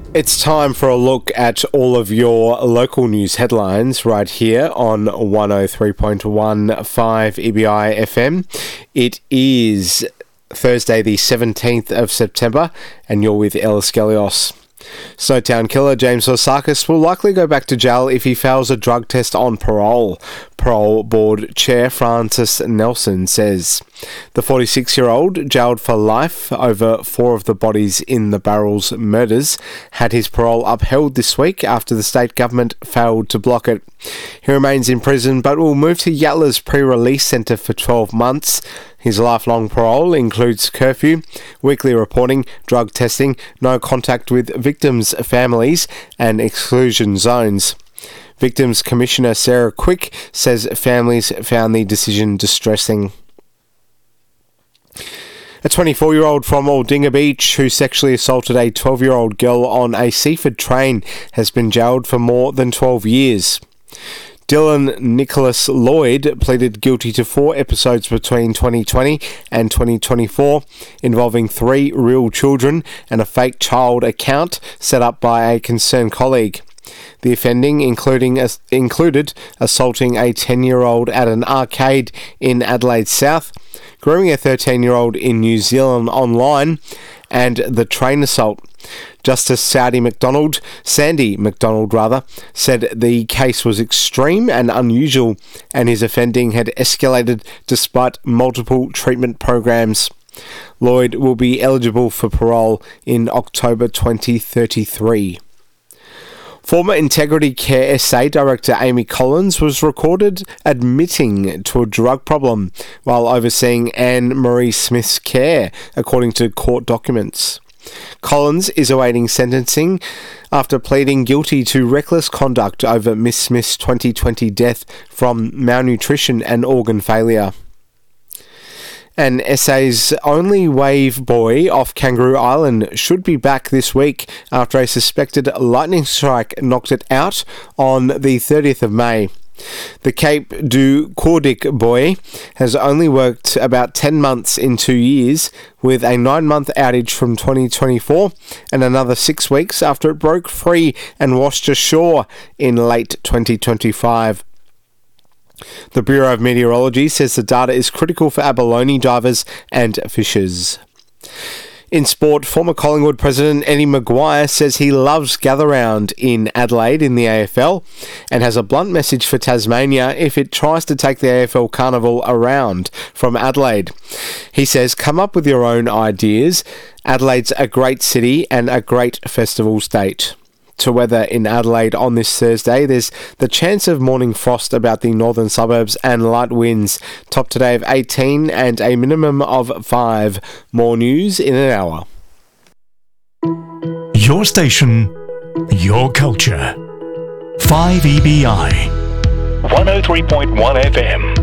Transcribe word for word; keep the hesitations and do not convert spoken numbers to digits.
It's time for a look at all of your local news headlines right here on one oh three point one five E B I F M. It is Thursday the seventeenth of September and you're with Ellis Galios. Snowtown killer James Horsakis will likely go back to jail if he fails a drug test on parole. Parole Board Chair Francis Nelson says. The forty-six-year-old, jailed for life over four of the bodies in the Barrels murders, had his parole upheld this week after the state government failed to block it. He remains in prison but will move to Yatla's pre-release centre for twelve months. His lifelong parole includes curfew, weekly reporting, drug testing, no contact with victims' families, and exclusion zones. Victims Commissioner Sarah Quick says families found the decision distressing. A twenty-four-year-old from Aldinga Beach who sexually assaulted a twelve-year-old girl on a Seaford train has been jailed for more than twelve years. Dylan Nicholas Lloyd pleaded guilty to four episodes between twenty twenty and twenty twenty-four involving three real children and a fake child account set up by a concerned colleague. The offending including included assaulting a ten-year-old at an arcade in Adelaide South, grooming a thirteen-year-old in New Zealand online, and the train assault. Justice Saudi McDonald, Sandy McDonald rather, said the case was extreme and unusual and his offending had escalated despite multiple treatment programs. Lloyd will be eligible for parole in October twenty thirty-three. Former Integrity Care S A Director Amy Collins was recorded admitting to a drug problem while overseeing Anne Marie Smith's care, according to court documents. Collins is awaiting sentencing after pleading guilty to reckless conduct over Miss Smith's twenty twenty death from malnutrition and organ failure. And S A's only wave buoy off Kangaroo Island should be back this week after a suspected lightning strike knocked it out on the thirtieth of May. The Cape du Cordic buoy has only worked about ten months in two years, with a nine-month outage from twenty twenty-four and another six weeks after it broke free and washed ashore in late twenty twenty-five. The Bureau of Meteorology says the data is critical for abalone divers and fishers. In sport, former Collingwood president Eddie Maguire says he loves gather round in Adelaide in the A F L and has a blunt message for Tasmania if it tries to take the A F L Carnival around from Adelaide. He says, come up with your own ideas. Adelaide's a great city and a great festival state. To weather in Adelaide on this Thursday, there's the chance of morning frost about the northern suburbs and light winds. Top today of eighteen and a minimum of five. More news in an hour. Your station, your culture. five E B I. one oh three point one F M.